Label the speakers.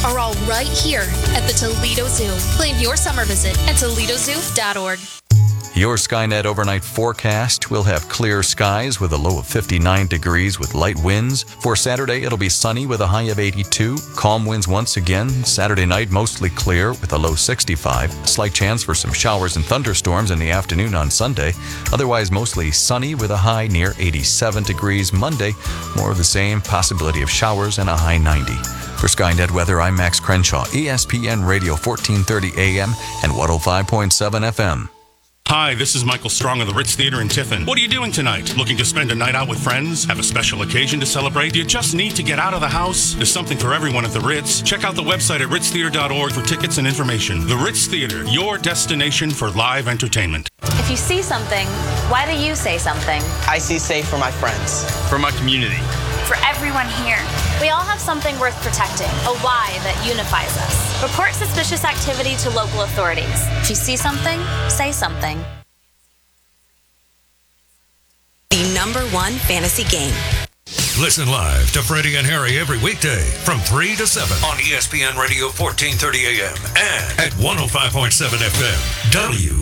Speaker 1: are all right here at the Toledo Zoo. Plan your summer visit at ToledoZoo.org.
Speaker 2: Your Skynet overnight forecast will have clear skies with a low of 59 degrees with light winds. For Saturday, it'll be sunny with a high of 82. Calm winds once again. Saturday night, mostly clear with a low 65. Slight chance for some showers and thunderstorms in the afternoon on Sunday. Otherwise, mostly sunny with a high near 87 degrees. Monday, more of the same. Possibility of showers and a high 90. For Skynet Weather, I'm Max Crenshaw, ESPN Radio 1430 AM and 105.7 FM.
Speaker 3: Hi, this is Michael Strong of the Ritz Theater in Tiffin. What are you doing tonight? Looking to spend a night out with friends? Have a special occasion to celebrate? Do you just need to get out of the house? There's something for everyone at the Ritz. Check out the website at ritztheater.org for tickets and information. The Ritz Theater, your destination for live entertainment.
Speaker 4: If you see something, why do you say something?
Speaker 5: I see safe for my friends.
Speaker 6: For my community.
Speaker 7: For everyone here.
Speaker 4: We all have something worth protecting, a why that unifies us. Report suspicious activity to local authorities. If you see something, say something.
Speaker 8: The #1 fantasy game.
Speaker 9: Listen live to Freddie and Harry every weekday from 3 to 7 on ESPN Radio 1430 AM and at 105.7 FM.